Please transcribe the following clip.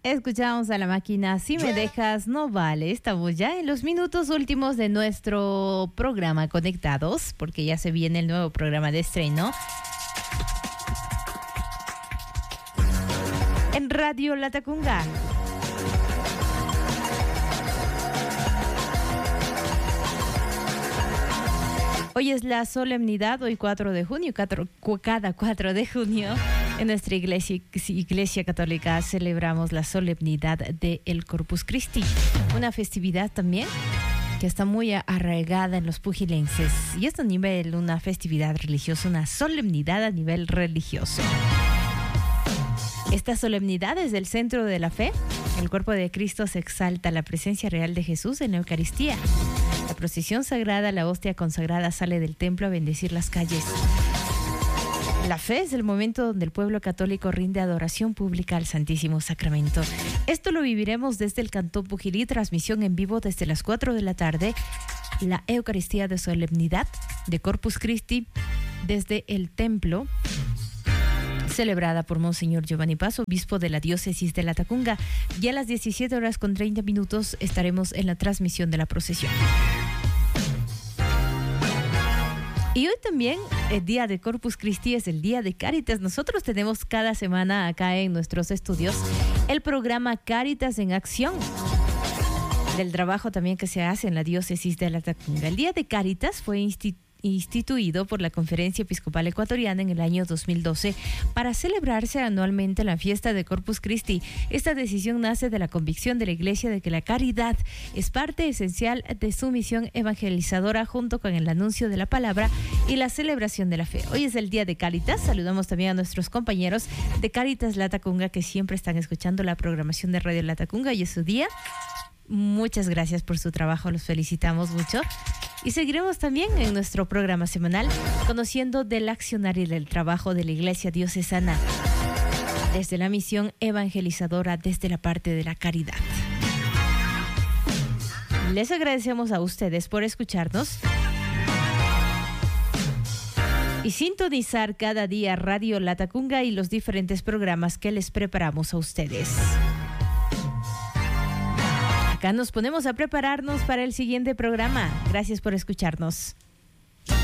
Escuchamos a La Máquina, Si me dejas no vale. Estamos ya en los minutos últimos de nuestro programa Conectados, porque ya se viene el nuevo programa de estreno en Radio Latacunga. Hoy es la solemnidad, hoy 4 de junio, cada 4 de junio, en nuestra iglesia católica celebramos la solemnidad del Corpus Christi, una festividad también que está muy arraigada en los pugilenses, y es a nivel una festividad religiosa, una solemnidad a nivel religioso. Esta solemnidad es el centro de la fe. El cuerpo de Cristo se exalta, la presencia real de Jesús en la Eucaristía. La procesión sagrada, la hostia consagrada sale del templo a bendecir las calles. La fe es el momento donde el pueblo católico rinde adoración pública al Santísimo Sacramento. Esto lo viviremos desde el Cantón Pujilí, transmisión en vivo desde las 4 de la tarde. La Eucaristía de solemnidad de Corpus Christi desde el templo, celebrada por Monseñor Giovanni Paz, obispo de la diócesis de Latacunga. Y a las 17:30 estaremos en la transmisión de la procesión. Y hoy también, el día de Corpus Christi, es el día de Cáritas. Nosotros tenemos cada semana acá en nuestros estudios el programa Cáritas en Acción, del trabajo también que se hace en la diócesis de Latacunga. El día de Cáritas fue instituido por la Conferencia Episcopal Ecuatoriana en el año 2012 para celebrarse anualmente la fiesta de Corpus Christi. Esta decisión nace de la convicción de la Iglesia de que la caridad es parte esencial de su misión evangelizadora, junto con el anuncio de la palabra y la celebración de la fe. Hoy es el día de Cáritas. Saludamos también a nuestros compañeros de Cáritas Latacunga, que siempre están escuchando la programación de Radio Latacunga. Hoy es su día. Muchas gracias por su trabajo, los felicitamos mucho. Y seguiremos también en nuestro programa semanal conociendo del accionar y del trabajo de la Iglesia Diocesana desde la misión evangelizadora, desde la parte de la caridad. Les agradecemos a ustedes por escucharnos y sintonizar cada día Radio Latacunga y los diferentes programas que les preparamos a ustedes. Acá nos ponemos a prepararnos para el siguiente programa. Gracias por escucharnos.